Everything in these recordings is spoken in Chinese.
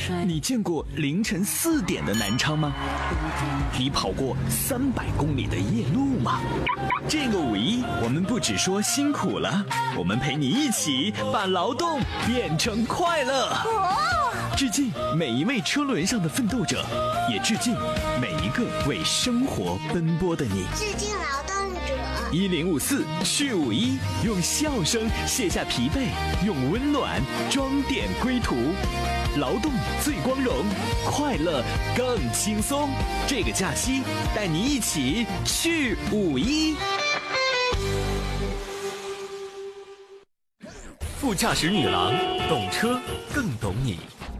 你见过凌晨4点的南昌吗？你跑过300公里的夜路吗？这个5一，我们不只说辛苦了，我们陪你一起把劳动变成快乐。致敬每一位车轮上的奋斗者，也致敬每一个为生活奔波的你。 致敬劳动者。 1054去51，用笑声卸下疲惫，用温暖装点归途。劳动最光荣，快乐更轻松。这个假期，带你一起去51。 副驾驶女郎，懂车更懂你。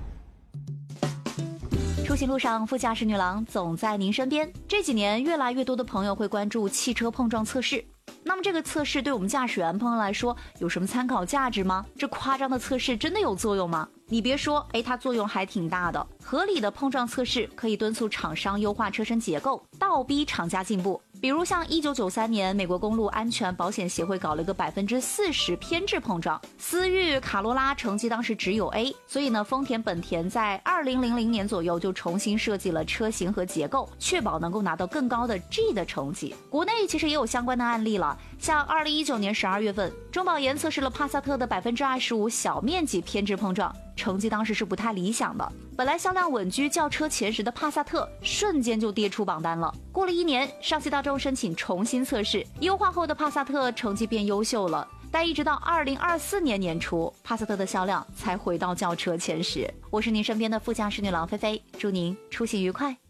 出行路上，副驾驶女郎总在您身边。这几年，越来越多的朋友会关注汽车碰撞测试。那么这个测试对我们驾驶员朋友来说有什么参考价值吗？这夸张的测试真的有作用吗？你别说，它作用还挺大的。合理的碰撞测试可以敦促厂商优化车身结构，倒逼厂家进步。比如像1993年，美国公路安全保险协会搞了个40%偏置碰撞，思域、卡罗拉成绩当时只有 A， 所以呢，丰田、本田在2000年左右就重新设计了车型和结构，确保能够拿到更高的 G 的成绩。国内其实也有相关的案例了，像2019年12月份，中保研测试了帕萨特的25%小面积偏置碰撞，成绩当时是不太理想的。本来销量稳居轿车前10的帕萨特，瞬间就跌出榜单了。过了1年，上汽大众申请重新测试，优化后的帕萨特成绩变优秀了。但一直到2024年年初，帕萨特的销量才回到轿车前10。我是您身边的副驾驶女郎菲菲，祝您出行愉快。